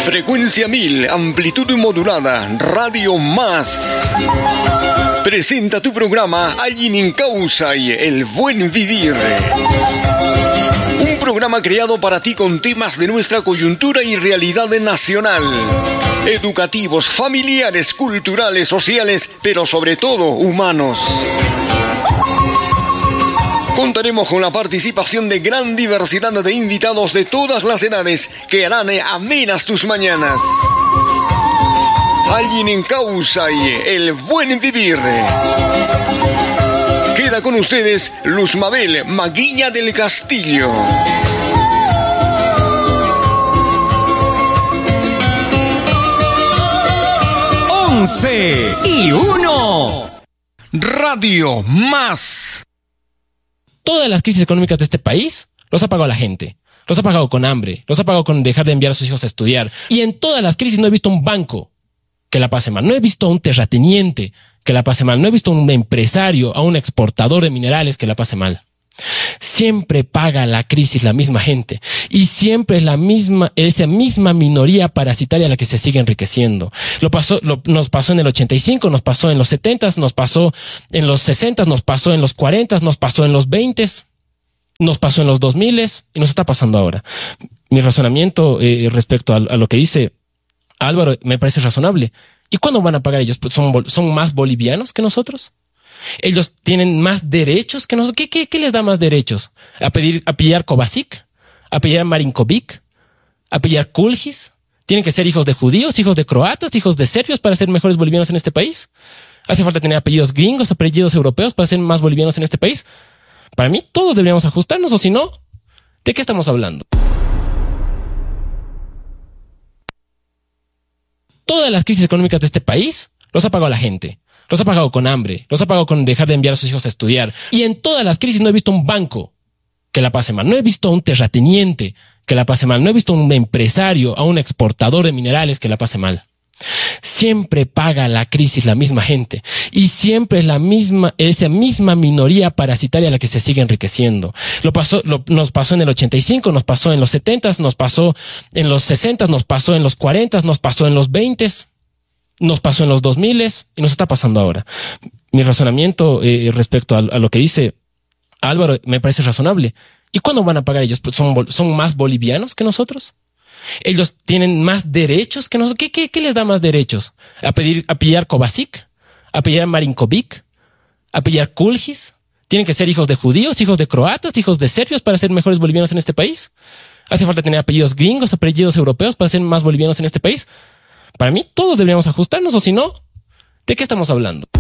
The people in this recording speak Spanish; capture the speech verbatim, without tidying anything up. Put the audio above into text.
Frecuencia mil, amplitud modulada, Radio Más. Presenta tu programa Alguien en Causa y El Buen Vivir. Un programa creado para ti con temas de nuestra coyuntura y realidad nacional. Educativos, familiares, culturales, sociales, pero sobre todo humanos. Contaremos con la participación de gran diversidad de invitados de todas las edades que harán amenas tus mañanas. Alguien en Causa y El Buen Vivir. Queda con ustedes Luz Mabel Maguilla del Castillo. once y uno. Radio Más. Todas las crisis económicas de este país los ha pagado la gente. Los ha pagado con hambre, los ha pagado con dejar de enviar a sus hijos a estudiar. Y en todas las crisis no he visto un banco que la pase mal. No he visto a un terrateniente que la pase mal. No he visto a un empresario, a un exportador de minerales que la pase mal. Siempre paga la crisis la misma gente. Y siempre es la misma, esa misma minoría parasitaria la que se sigue enriqueciendo. Lo pasó, lo, nos pasó en el ochenta y cinco, nos pasó en los setenta, nos pasó en los sesenta, nos pasó en los cuarenta, nos pasó en los veinte, nos pasó en los dos mil y nos está pasando ahora. Mi razonamiento eh, respecto a, a lo que dice Álvaro me parece razonable. ¿Y cuándo van a pagar ellos? Pues son, son más bolivianos que nosotros. Ellos tienen más derechos que nosotros. ¿Qué, qué, qué les da más derechos? ¿A pedir, a pillar Kovacic? ¿A pillar Marinkovic? ¿A pillar Kulgis? ¿Tienen que ser hijos de judíos, hijos de croatas, hijos de serbios para ser mejores bolivianos en este país? ¿Hace falta tener apellidos gringos, apellidos europeos para ser más bolivianos en este país? Para mí, todos deberíamos ajustarnos, o si no, ¿de qué estamos hablando? Todas las crisis económicas de este país los ha pagado la gente. Los ha pagado con hambre, los ha pagado con dejar de enviar a sus hijos a estudiar. Y en todas las crisis no he visto un banco que la pase mal. No he visto a un terrateniente que la pase mal. No he visto a un empresario, a un exportador de minerales que la pase mal. Siempre paga la crisis la misma gente. Y siempre es la misma, esa misma minoría parasitaria la que se sigue enriqueciendo. Lo pasó, lo, nos pasó en el ochenta y cinco, nos pasó en los setenta, nos pasó en los sesenta, nos pasó en los cuarenta, nos pasó en los veinte. Nos pasó en los dos mil y nos está pasando ahora. Mi razonamiento eh, respecto a, a lo que dice Álvaro me parece razonable. ¿Y cuándo van a pagar ellos? Pues son, son más bolivianos que nosotros. Ellos tienen más derechos que nosotros. ¿Qué, qué, qué les da más derechos? ¿A pedir, a pillar Kovacic? ¿A pillar Marinkovic? ¿A pillar Kulgis? ¿Tienen que ser hijos de judíos, hijos de croatas, hijos de serbios para ser mejores bolivianos en este país? ¿Hace falta tener apellidos gringos, apellidos europeos para ser más bolivianos en este país? Para mí, todos deberíamos ajustarnos, o si no, ¿de qué estamos hablando?